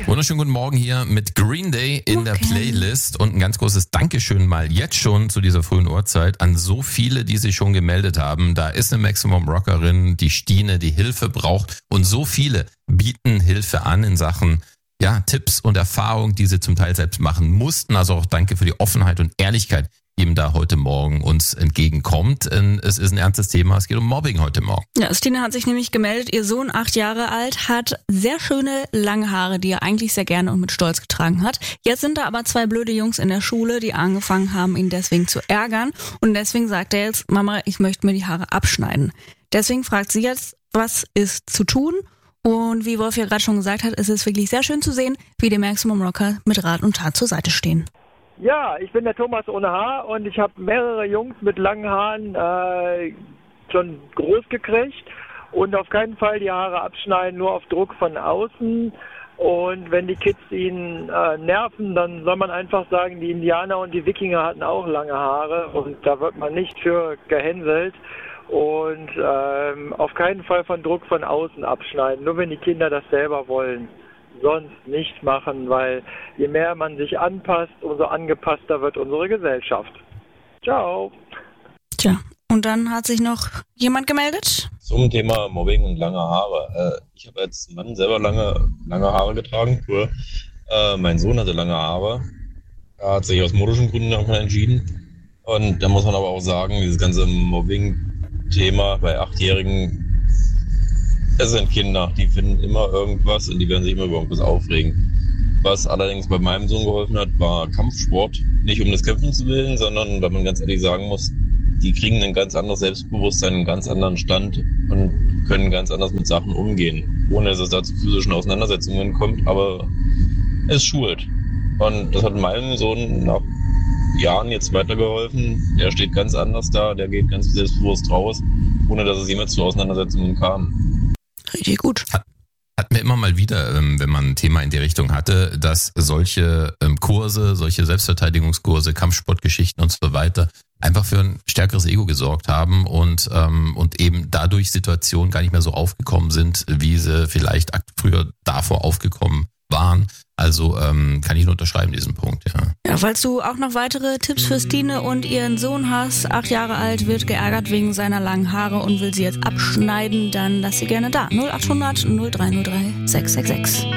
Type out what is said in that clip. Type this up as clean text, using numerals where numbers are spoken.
Wunderschönen guten Morgen hier mit Green Day in der Playlist und ein ganz großes Dankeschön mal jetzt schon zu dieser frühen Uhrzeit an so viele, die sich schon gemeldet haben. Da ist eine Maximum Rockerin, die Stine, die Hilfe braucht und so viele bieten Hilfe an in Sachen Tipps und Erfahrungen, die sie zum Teil selbst machen mussten. Also auch danke für die Offenheit und Ehrlichkeit, die ihm da heute Morgen uns entgegenkommt. Es ist ein ernstes Thema, es geht um Mobbing heute Morgen. Ja, Stine hat sich nämlich gemeldet, ihr Sohn, 8 Jahre alt, hat sehr schöne lange Haare, die er eigentlich sehr gerne und mit Stolz getragen hat. Jetzt sind da aber 2 blöde Jungs in der Schule, die angefangen haben, ihn deswegen zu ärgern. Und deswegen sagt er jetzt, Mama, ich möchte mir die Haare abschneiden. Deswegen fragt sie jetzt, was ist zu tun? Und wie Wolf ja gerade schon gesagt hat, ist es wirklich sehr schön zu sehen, wie die Maximum Rocker mit Rat und Tat zur Seite stehen. Ja, ich bin der Thomas ohne Haar und ich habe mehrere Jungs mit langen Haaren schon groß gekriegt und auf keinen Fall die Haare abschneiden, nur auf Druck von außen. Und wenn die Kids ihn nerven, dann soll man einfach sagen, die Indianer und die Wikinger hatten auch lange Haare und da wird man nicht für gehänselt. Und auf keinen Fall von Druck von außen abschneiden, nur wenn die Kinder das selber wollen. Sonst nicht machen, weil je mehr man sich anpasst, umso angepasster wird unsere Gesellschaft. Ciao. Tja, und dann hat sich noch jemand gemeldet? Zum Thema Mobbing und lange Haare. Ich habe als Mann selber lange Haare getragen. Früher. Mein Sohn hatte lange Haare. Er hat sich aus modischen Gründen davon entschieden. Und da muss man aber auch sagen, dieses ganze Mobbing-Thema bei 8-Jährigen, es sind Kinder, die finden immer irgendwas und die werden sich immer über irgendwas aufregen. Was allerdings bei meinem Sohn geholfen hat, war Kampfsport. Nicht um des Kämpfens willen, sondern weil man ganz ehrlich sagen muss, die kriegen ein ganz anderes Selbstbewusstsein, einen ganz anderen Stand und können ganz anders mit Sachen umgehen. Ohne dass es da zu physischen Auseinandersetzungen kommt, aber es schult. Und das hat meinem Sohn nach Jahren jetzt weitergeholfen. Der steht ganz anders da, der geht ganz selbstbewusst raus, ohne dass es jemals zu Auseinandersetzungen kam. Richtig gut. Hat mir immer mal wieder, wenn man ein Thema in die Richtung hatte, dass solche Kurse, solche Selbstverteidigungskurse, Kampfsportgeschichten und so weiter einfach für ein stärkeres Ego gesorgt haben und eben dadurch Situationen gar nicht mehr so aufgekommen sind, wie sie vielleicht früher davor aufgekommen waren. Also kann ich nur unterschreiben, diesen Punkt, ja. Ja, falls du auch noch weitere Tipps für Stine und ihren Sohn hast, 8 Jahre alt, wird geärgert wegen seiner langen Haare und will sie jetzt abschneiden, dann lass sie gerne da. 0800 0303 666.